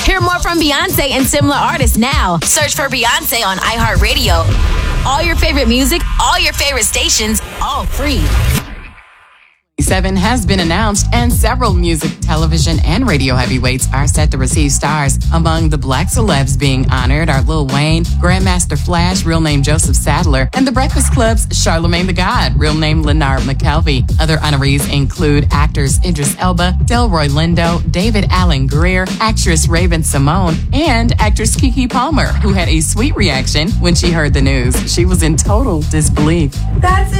Hear more from Beyonce and similar artists now. Search for Beyonce on iHeartRadio. All your favorite music, all your favorite stations, all free. 7 has been announced, and several music, television, and radio heavyweights are set to receive stars. Among the black celebs being honored are Lil Wayne, Grandmaster Flash, real name Joseph Sadler, and The Breakfast Club's Charlamagne tha God, real name Leonard McKelvey. Other honorees include actors Idris Elba, Delroy Lindo, David Alan Grier, actress Raven Simone, and actress Keke Palmer, who had a sweet reaction when she heard the news. She was in total disbelief. That's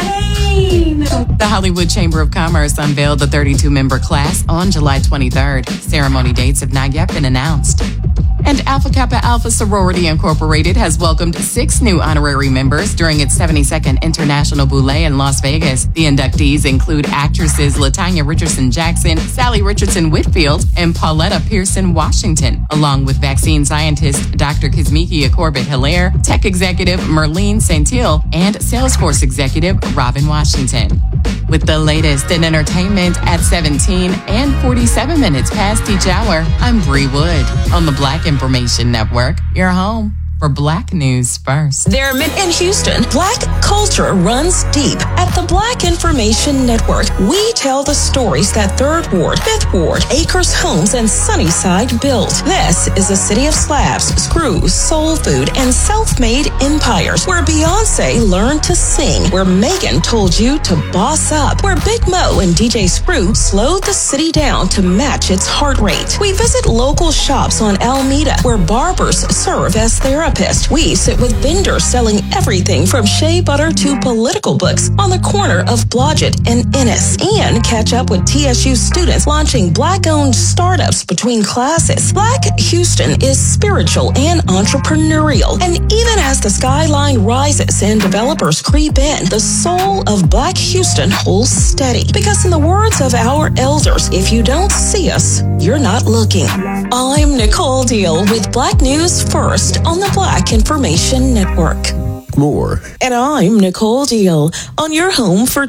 insane! The Hollywood Chamber of Commerce unveiled the 32-member class on July 23rd. Ceremony dates have not yet been announced. And Alpha Kappa Alpha Sorority Incorporated has welcomed 6 new honorary members during its 72nd International Boulé in Las Vegas. The inductees include actresses LaTanya Richardson Jackson, Sally Richardson Whitfield, and Pauletta Pearson Washington, along with vaccine scientist Dr. Kismikia Corbett-Hilaire, tech executive Merlene Santil, and Salesforce executive Robin Washington. With the latest in entertainment at 17 and 47 minutes past each hour, I'm Bree Wood on the Black Information Network, your home for Black News First. There in Houston, Black culture runs deep. At the Black Information Network, we tell the stories that 3rd Ward, 5th Ward, Acres Homes, and Sunnyside built. This is a city of slabs, screws, soul food, and self-made empires, where Beyonce learned to sing, where Megan told you to boss up, where Big Mo and DJ Screw slowed the city down to match its heart rate. We visit local shops on Alameda, where barbers serve as therapists. We sit with vendors selling everything from shea butter to political books on the corner of Blodgett and Ennis, and catch up with TSU students launching Black-owned startups between classes. Black Houston is spiritual and entrepreneurial, and even as the skyline rises and developers creep in, the soul of Black Houston holds steady. Because in the words of our elders, if you don't see us, you're not looking. I'm Nicole Deal with Black News First on the Black Information Network. More. And I'm Nicole Deal on your home for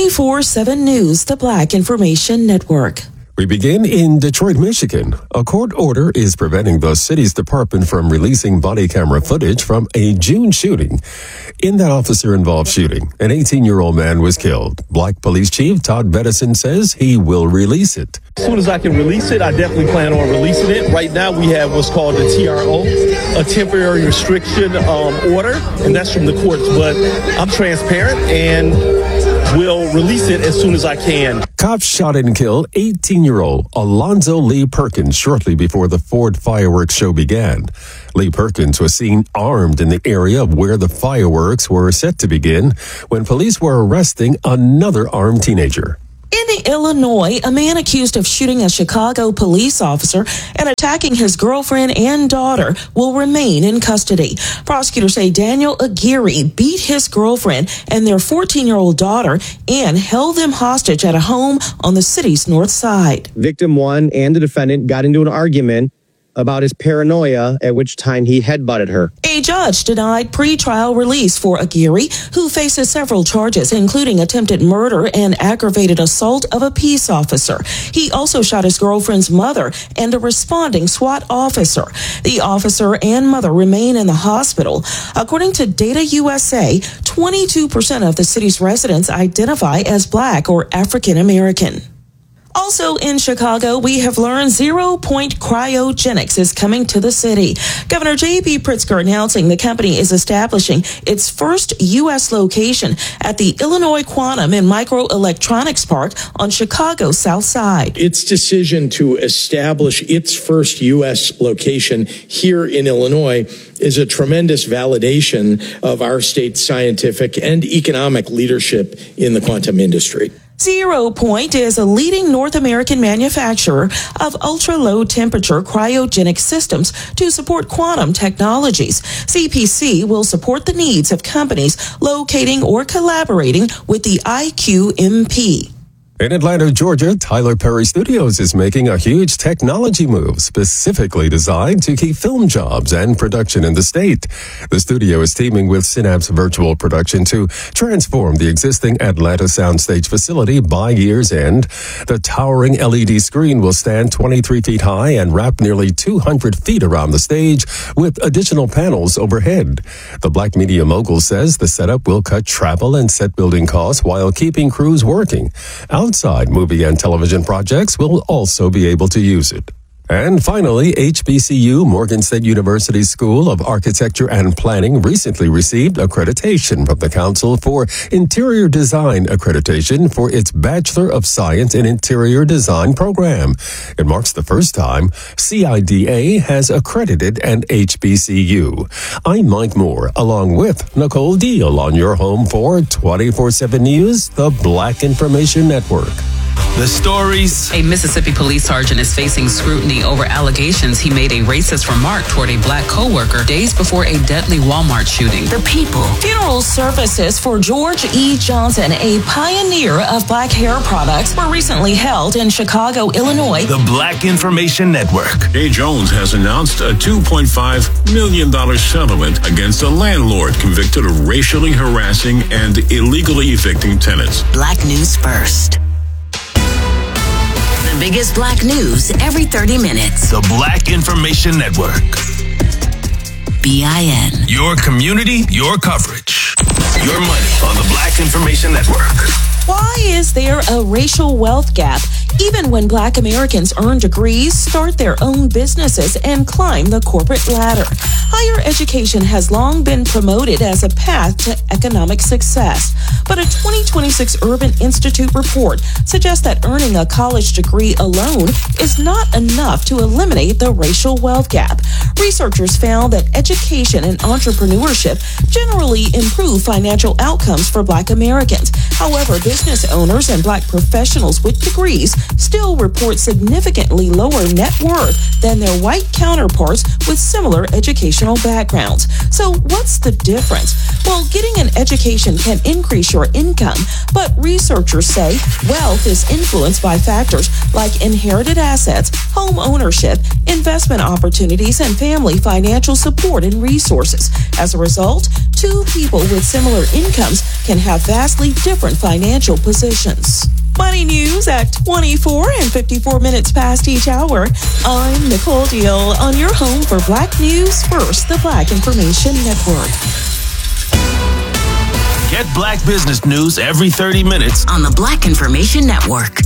24/7 News, the Black Information Network. We begin in Detroit, Michigan. A court order is preventing the city's department from releasing body camera footage from a June shooting. In that officer-involved shooting, an 18-year-old man was killed. Black Police Chief Todd Bettison says he will release it. As soon as I can release it, I definitely plan on releasing it. Right now, we have what's called a TRO, a temporary restriction order, and that's from the courts. But I'm transparent and will release it as soon as I can. Cops shot and killed 18-year-old Alonzo Lee Perkins shortly before the Ford fireworks show began. Lee Perkins was seen armed in the area where the fireworks were set to begin when police were arresting another armed teenager. In Illinois, a man accused of shooting a Chicago police officer and attacking his girlfriend and daughter will remain in custody. Prosecutors say Daniel Aguirre beat his girlfriend and their 14-year-old daughter and held them hostage at a home on the city's north side. Victim 1 and the defendant got into an argument about his paranoia, at which time he headbutted her. A judge denied pretrial release for Aguirre, who faces several charges, including attempted murder and aggravated assault of a peace officer. He also shot his girlfriend's mother and a responding SWAT officer. The officer and mother remain in the hospital. According to Data USA, 22% of the city's residents identify as Black or African American. Also in Chicago, we have learned 0 Point Cryogenics is coming to the city. Governor J.B. Pritzker announcing the company is establishing its first U.S. location at the Illinois Quantum and Microelectronics Park on Chicago's South Side. Its decision to establish its first U.S. location here in Illinois is a tremendous validation of our state's scientific and economic leadership in the quantum industry. 0 Point is a leading North American manufacturer of ultra-low temperature cryogenic systems to support quantum technologies. CPC will support the needs of companies locating or collaborating with the IQMP. In Atlanta, Georgia, Tyler Perry Studios is making a huge technology move specifically designed to keep film jobs and production in the state. The studio is teaming with Synapse Virtual Production to transform the existing Atlanta soundstage facility by year's end. The towering LED screen will stand 23 feet high and wrap nearly 200 feet around the stage with additional panels overhead. The Black Media mogul says the setup will cut travel and set building costs while keeping crews working. Outside movie and television projects will also be able to use it. And finally, HBCU, Morgan State University School of Architecture and Planning, recently received accreditation from the Council for Interior Design accreditation for its Bachelor of Science in Interior Design program. It marks the first time CIDA has accredited an HBCU. I'm Mike Moore, along with Nicole Deal on your home for 24/7 News, the Black Information Network. The stories. A Mississippi police sergeant is facing scrutiny over allegations he made a racist remark toward a black coworker days before a deadly Walmart shooting. The people. Funeral services for George E. Johnson, a pioneer of black hair products, were recently held in Chicago, Illinois. The Black Information Network. Jay Jones has announced a $2.5 million settlement against a landlord convicted of racially harassing and illegally evicting tenants. Black News First. The biggest black news every 30 minutes. The Black Information Network. BIN. Your community, your coverage. Your money on the Black Information Network. Why is there a racial wealth gap even when black Americans earn degrees, start their own businesses, and climb the corporate ladder? Higher education has long been promoted as a path to economic success. But a 2026 Urban Institute report suggests that earning a college degree alone is not enough to eliminate the racial wealth gap. Researchers found that education and entrepreneurship generally improve financial outcomes for black Americans. However, business owners and black professionals with degrees still report significantly lower net worth than their white counterparts with similar educational backgrounds. So what's the difference? Well, getting an education can increase your income, but researchers say wealth is influenced by factors like inherited assets, home ownership, investment opportunities, and family financial support and resources. As a result, two people with similar incomes can have vastly different financial positions. Money news at 24 and 54 minutes past each hour. I'm Nicole Deal on your home for Black News First, the Black Information Network. Get Black business news every 30 minutes on the Black Information Network.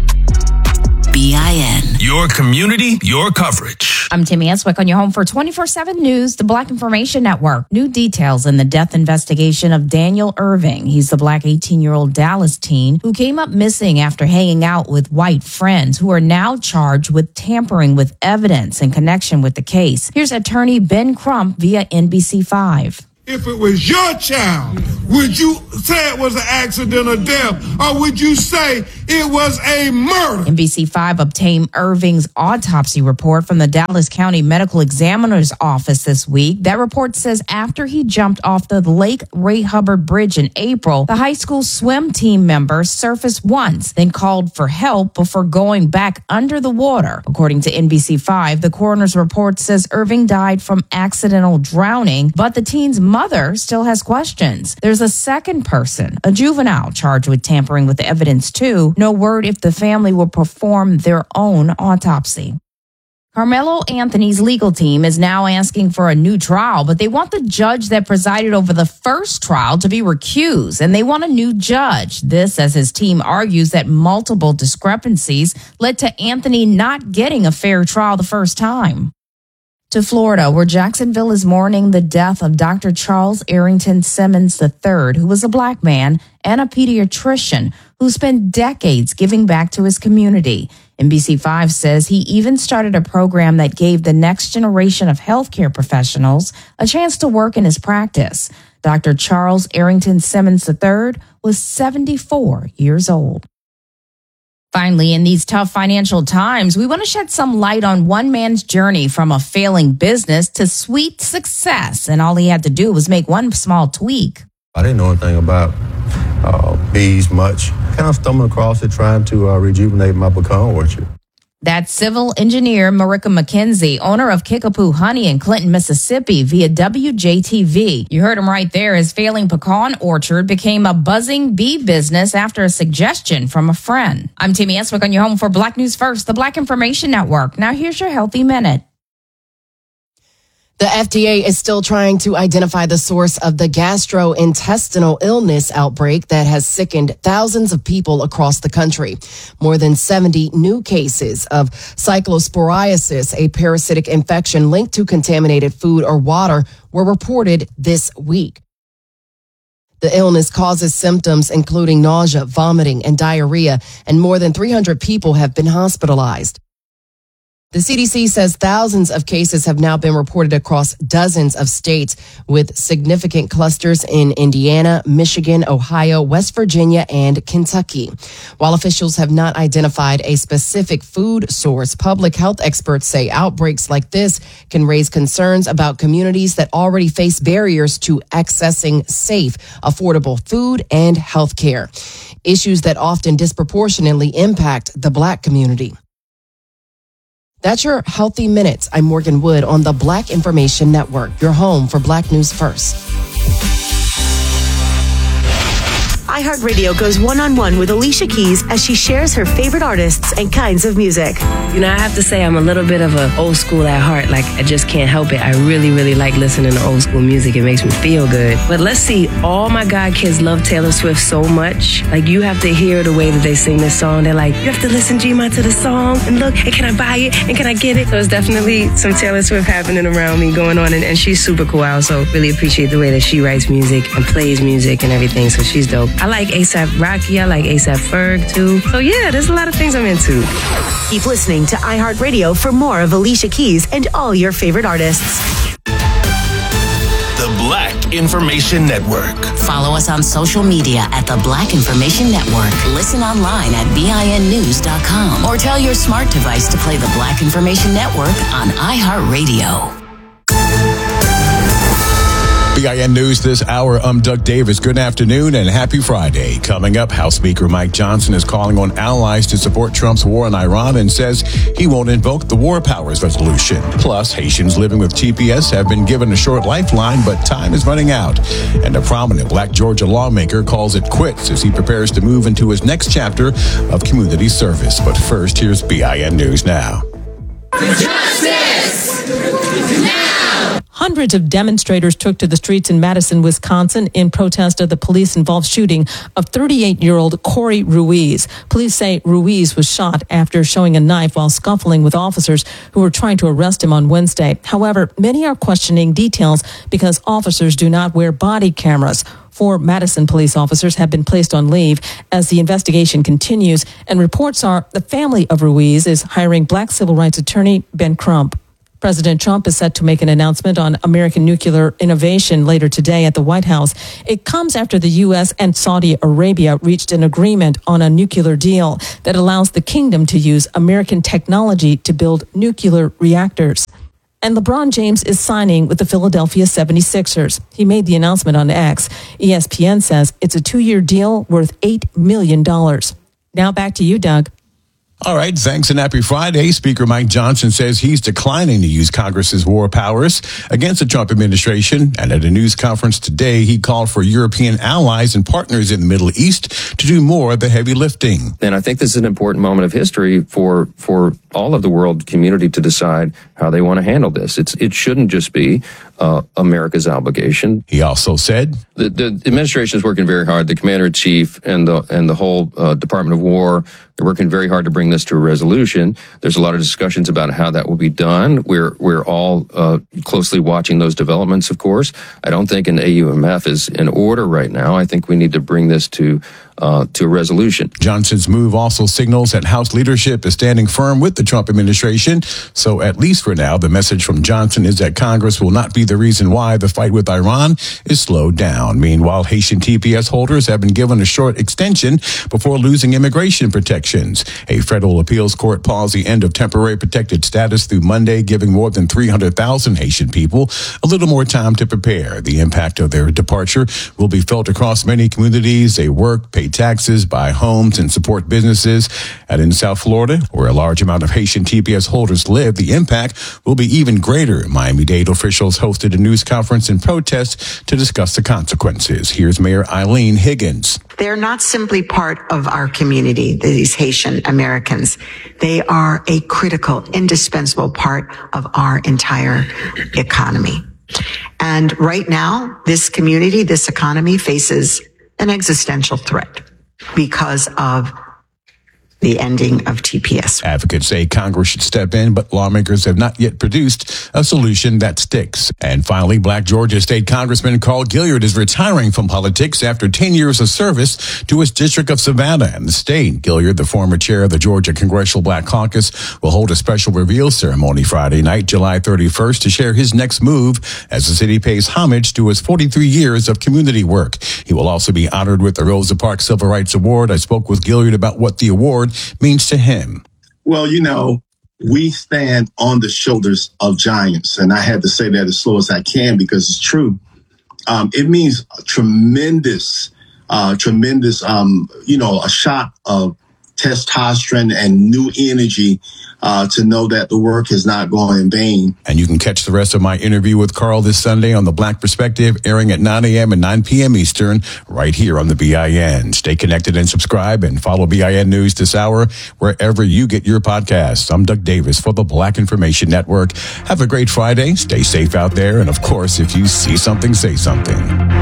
BIN. Your community, your coverage. I'm Timmy Eswick on your home for 24/7 News, the Black Information Network. New details in the death investigation of Daniel Irving. He's the black 18-year-old Dallas teen who came up missing after hanging out with white friends who are now charged with tampering with evidence in connection with the case. Here's attorney Ben Crump via NBC5. If it was your child, would you say it was an accident or death, or would you say it was a murder? NBC5 obtained Irving's autopsy report from the Dallas County Medical Examiner's Office this week. That report says after he jumped off the Lake Ray Hubbard Bridge in April, the high school swim team member surfaced once, then called for help before going back under the water. According to NBC5, the coroner's report says Irving died from accidental drowning, but the teen's mother still has questions. There's a second person, a juvenile, charged with tampering with the evidence too. No word if the family will perform their own autopsy. Carmelo Anthony's legal team is now asking for a new trial, but they want the judge that presided over the first trial to be recused, and they want a new judge. This as his team argues that multiple discrepancies led to Anthony not getting a fair trial the first time. To Florida, where Jacksonville is mourning the death of Dr. Charles Arrington Simmons III, who was a black man and a pediatrician who spent decades giving back to his community. NBC5 says he even started a program that gave the next generation of healthcare professionals a chance to work in his practice. Dr. Charles Arrington Simmons III was 74 years old. Finally, in these tough financial times, we want to shed some light on one man's journey from a failing business to sweet success. And all he had to do was make one small tweak. I didn't know anything about bees much. Kind of stumbled across it trying to rejuvenate my pecan orchard. That's civil engineer Marika McKenzie, owner of Kickapoo Honey in Clinton, Mississippi, via WJTV. You heard him right there. His failing pecan orchard became a buzzing bee business after a suggestion from a friend. I'm Tammy Eswick on your home for Black News First, the Black Information Network. Now here's your Healthy Minute. The FDA is still trying to identify the source of the gastrointestinal illness outbreak that has sickened thousands of people across the country. More than 70 new cases of cyclosporiasis, a parasitic infection linked to contaminated food or water, were reported this week. The illness causes symptoms including nausea, vomiting, and diarrhea, and more than 300 people have been hospitalized. The CDC says thousands of cases have now been reported across dozens of states, with significant clusters in Indiana, Michigan, Ohio, West Virginia, and Kentucky. While officials have not identified a specific food source, public health experts say outbreaks like this can raise concerns about communities that already face barriers to accessing safe, affordable food and health care, issues that often disproportionately impact the Black community. That's your Healthy Minutes. I'm Morgan Wood on the Black Information Network, your home for Black News First. iHeartRadio goes one-on-one with Alicia Keys as she shares her favorite artists and kinds of music. You know, I have to say I'm a little bit of an old school at heart. Like, I just can't help it. I really, really like listening to old school music. It makes me feel good. But let's see, all my God kids love Taylor Swift so much. Like, you have to hear the way that they sing this song. They're like, you have to listen, G-Ma, to the song. And look, and can I buy it? And can I get it? So it's definitely some Taylor Swift happening around me going on. And she's super cool. I also really appreciate the way that she writes music and plays music and everything. So she's dope. I like A$AP Rocky. I like A$AP Ferg, too. So, yeah, there's a lot of things I'm into. Keep listening to iHeartRadio for more of Alicia Keys and all your favorite artists. The Black Information Network. Follow us on social media at the Black Information Network. Listen online at BINnews.com or tell your smart device to play the Black Information Network on iHeartRadio. BIN News this hour. I'm Doug Davis. Good afternoon and happy Friday. Coming up, House Speaker Mike Johnson is calling on allies to support Trump's war on Iran and says he won't invoke the War Powers Resolution. Plus, Haitians living with TPS have been given a short lifeline, but time is running out. And a prominent Black Georgia lawmaker calls it quits as he prepares to move into his next chapter of community service. But first, here's BIN News Now. Justice! Now! Hundreds of demonstrators took to the streets in Madison, Wisconsin in protest of the police-involved shooting of 38-year-old Corey Ruiz. Police say Ruiz was shot after showing a knife while scuffling with officers who were trying to arrest him on Wednesday. However, many are questioning details because officers do not wear body cameras. 4 Madison police officers have been placed on leave as the investigation continues, and reports are the family of Ruiz is hiring Black civil rights attorney Ben Crump. President Trump is set to make an announcement on American nuclear innovation later today at the White House. It comes after the U.S. and Saudi Arabia reached an agreement on a nuclear deal that allows the kingdom to use American technology to build nuclear reactors. And LeBron James is signing with the Philadelphia 76ers. He made the announcement on X. ESPN says it's a 2-year deal worth $8 million. Now back to you, Doug. All right, thanks and happy Friday. Speaker Mike Johnson says he's declining to use Congress's war powers against the Trump administration. And at a news conference today, he called for European allies and partners in the Middle East to do more of the heavy lifting. And I think this is an important moment of history for all of the world community to decide how they want to handle this. It shouldn't just be America's obligation. He also said the administration is working very hard. The commander-in-chief and the whole Department of War, they're working very hard to bring this to a resolution. There's a lot of discussions about how that will be done. We're all closely watching those developments, of course. I don't think an AUMF is in order right now. I think we need to bring this to a resolution. Johnson's move also signals that House leadership is standing firm with the Trump administration. So at least for now, the message from Johnson is that Congress will not be the reason why the fight with Iran is slowed down. Meanwhile, Haitian TPS holders have been given a short extension before losing immigration protections. A federal federal appeals court paused the end of temporary protected status through Monday, giving more than 300,000 Haitian people a little more time to prepare. The impact of their departure will be felt across many communities. They work, pay taxes, buy homes, and support businesses. And in South Florida, where a large amount of Haitian TPS holders live, the impact will be even greater. Miami-Dade officials hosted a news conference in protest to discuss the consequences. Here's Mayor Eileen Higgins. They're not simply part of our community, these Haitian Americans. They are a critical, indispensable part of our entire economy. And right now, this community, this economy faces an existential threat because of the ending of TPS. Advocates say Congress should step in, but lawmakers have not yet produced a solution that sticks. And finally, Black Georgia State Congressman Carl Gilliard is retiring from politics after 10 years of service to his district of Savannah and the state. Gilliard, the former chair of the Georgia Congressional Black Caucus, will hold a special reveal ceremony Friday night, July 31st, to share his next move as the city pays homage to his 43 years of community work. He will also be honored with the Rosa Parks Civil Rights Award. I spoke with Gilliard about what the award means to him. Well, we stand on the shoulders of giants, and I had to say that as slow as I can because it's true. It means a tremendous, a shot of testosterone and new energy to know that the work is not going in vain. And you can catch the rest of my interview with Carl this Sunday on The Black Perspective, airing at 9 a.m. and 9 p.m. Eastern, right here on the BIN. Stay connected and subscribe and follow BIN News this hour wherever you get your podcasts. I'm Doug Davis for the Black Information Network. Have a great Friday. Stay safe out there. And of course, if you see something, say something.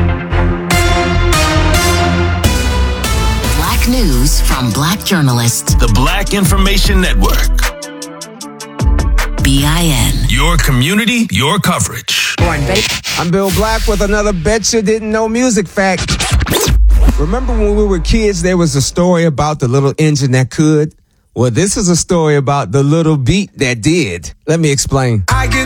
Black news from Black journalists. The Black Information Network. BIN. Your community, your coverage. I'm Bill Black with another Bet You Didn't Know music fact. Remember when we were kids, there was a story about the little engine that could? Well, this is a story about the little beat that did. Let me explain. I get